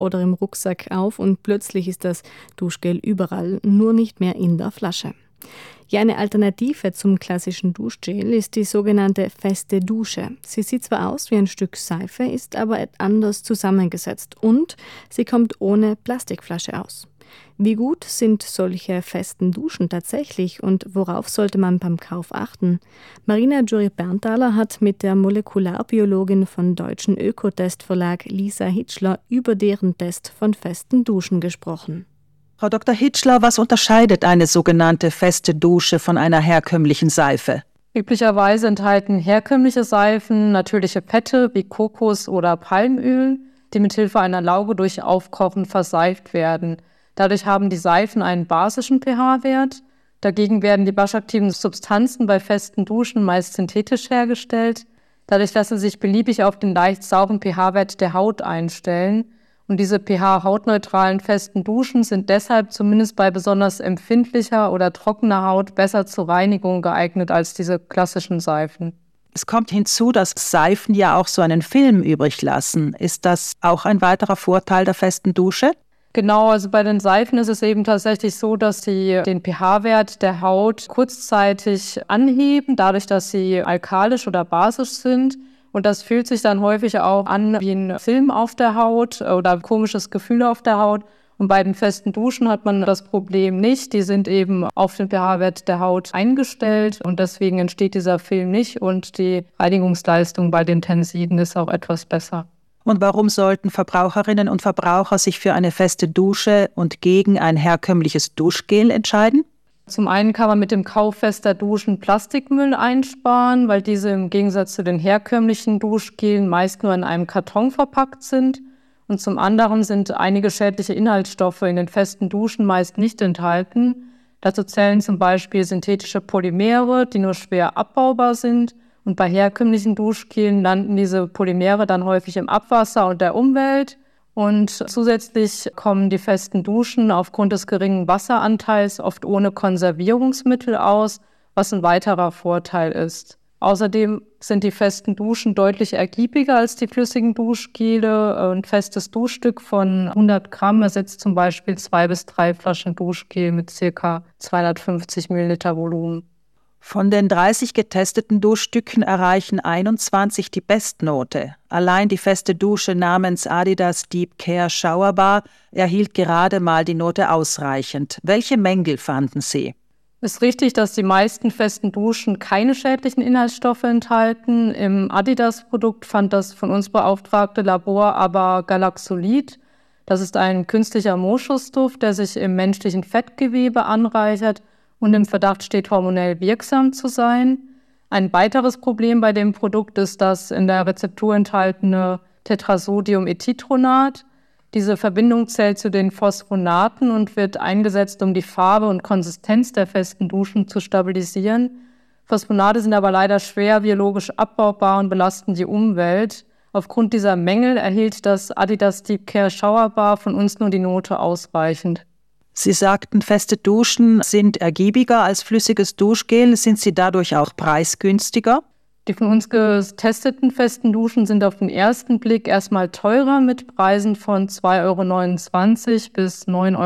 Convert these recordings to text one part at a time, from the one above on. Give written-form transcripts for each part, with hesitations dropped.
oder im Rucksack auf und plötzlich ist das Duschgel überall, nur nicht mehr in der Flasche. Ja, eine Alternative zum klassischen Duschgel ist die sogenannte feste Dusche. Sie sieht zwar aus wie ein Stück Seife, ist aber anders zusammengesetzt und sie kommt ohne Plastikflasche aus. Wie gut sind solche festen Duschen tatsächlich und worauf sollte man beim Kauf achten? Marina Jury-Berntaler hat mit der Molekularbiologin von Deutschen Ökotest-Verlag Lisa Hitschler über deren Test von festen Duschen gesprochen. Frau Dr. Hitschler, was unterscheidet eine sogenannte feste Dusche von einer herkömmlichen Seife? Üblicherweise enthalten herkömmliche Seifen natürliche Fette wie Kokos- oder Palmöl, die mithilfe einer Lauge durch Aufkochen verseift werden. Dadurch haben die Seifen einen basischen pH-Wert. Dagegen werden die waschaktiven Substanzen bei festen Duschen meist synthetisch hergestellt. Dadurch lassen sie sich beliebig auf den leicht sauren pH-Wert der Haut einstellen. Und diese pH-hautneutralen festen Duschen sind deshalb zumindest bei besonders empfindlicher oder trockener Haut besser zur Reinigung geeignet als diese klassischen Seifen. Es kommt hinzu, dass Seifen ja auch so einen Film übrig lassen. Ist das auch ein weiterer Vorteil der festen Dusche? Genau, also bei den Seifen ist es eben tatsächlich so, dass sie den pH-Wert der Haut kurzzeitig anheben, dadurch, dass sie alkalisch oder basisch sind. Und das fühlt sich dann häufig auch an wie ein Film auf der Haut oder ein komisches Gefühl auf der Haut. Und bei den festen Duschen hat man das Problem nicht. Die sind eben auf den pH-Wert der Haut eingestellt und deswegen entsteht dieser Film nicht. Und die Reinigungsleistung bei den Tensiden ist auch etwas besser. Und warum sollten Verbraucherinnen und Verbraucher sich für eine feste Dusche und gegen ein herkömmliches Duschgel entscheiden? Zum einen kann man mit dem Kauf fester Duschen Plastikmüll einsparen, weil diese im Gegensatz zu den herkömmlichen Duschgelen meist nur in einem Karton verpackt sind. Und zum anderen sind einige schädliche Inhaltsstoffe in den festen Duschen meist nicht enthalten. Dazu zählen zum Beispiel synthetische Polymere, die nur schwer abbaubar sind. Und bei herkömmlichen Duschgelen landen diese Polymere dann häufig im Abwasser und der Umwelt. Und zusätzlich kommen die festen Duschen aufgrund des geringen Wasseranteils oft ohne Konservierungsmittel aus, was ein weiterer Vorteil ist. Außerdem sind die festen Duschen deutlich ergiebiger als die flüssigen Duschgele. Ein festes Duschstück von 100 Gramm ersetzt zum Beispiel 2 bis 3 Flaschen Duschgel mit ca. 250 Milliliter Volumen. Von den 30 getesteten Duschstücken erreichen 21 die Bestnote. Allein die feste Dusche namens Adidas Deep Care Shower Bar erhielt gerade mal die Note ausreichend. Welche Mängel fanden Sie? Es ist richtig, dass die meisten festen Duschen keine schädlichen Inhaltsstoffe enthalten. Im Adidas-Produkt fand das von uns beauftragte Labor aber Galaxolid. Das ist ein künstlicher Moschusduft, der sich im menschlichen Fettgewebe anreichert und im Verdacht steht, hormonell wirksam zu sein. Ein weiteres Problem bei dem Produkt ist das in der Rezeptur enthaltene Tetrasodiumethitronat. Diese Verbindung zählt zu den Phosphonaten und wird eingesetzt, um die Farbe und Konsistenz der festen Duschen zu stabilisieren. Phosphonate sind aber leider schwer biologisch abbaubar und belasten die Umwelt. Aufgrund dieser Mängel erhielt das Adidas Deep Care Shower Bar von uns nur die Note ausreichend. Sie sagten, feste Duschen sind ergiebiger als flüssiges Duschgel. Sind sie dadurch auch preisgünstiger? Die von uns getesteten festen Duschen sind auf den ersten Blick erstmal teurer mit Preisen von 2,29 € bis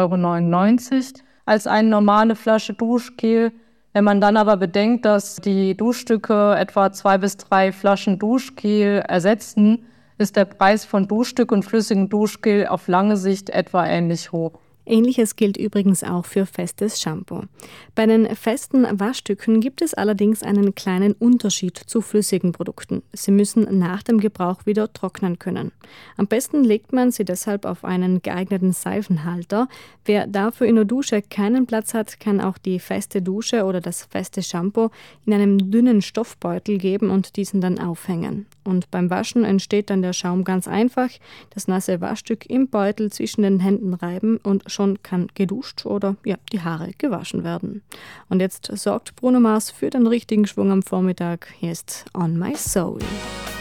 9,99 € als eine normale Flasche Duschgel. Wenn man dann aber bedenkt, dass die Duschstücke etwa 2 bis 3 Flaschen Duschgel ersetzen, ist der Preis von Duschstück und flüssigem Duschgel auf lange Sicht etwa ähnlich hoch. Ähnliches gilt übrigens auch für festes Shampoo. Bei den festen Waschstücken gibt es allerdings einen kleinen Unterschied zu flüssigen Produkten. Sie müssen nach dem Gebrauch wieder trocknen können. Am besten legt man sie deshalb auf einen geeigneten Seifenhalter. Wer dafür in der Dusche keinen Platz hat, kann auch die feste Dusche oder das feste Shampoo in einem dünnen Stoffbeutel geben und diesen dann aufhängen. Und beim Waschen entsteht dann der Schaum ganz einfach. Das nasse Waschstück im Beutel zwischen den Händen reiben und schon kann geduscht oder die Haare gewaschen werden. Und jetzt sorgt Bruno Mars für den richtigen Schwung am Vormittag. Hier ist On My Soul.